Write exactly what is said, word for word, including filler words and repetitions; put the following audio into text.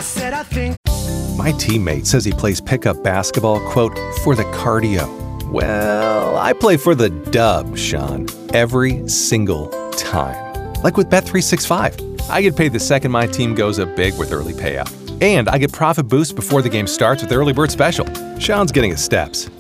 said I think. My teammate says he plays pickup basketball, quote, for the cardio. Well, I play for the dub, Sean, every single time. Like with Bet three sixty-five. I get paid the second my team goes up big with early payout. And I get profit boost before the game starts with Early Bird Special. Sean's getting his steps.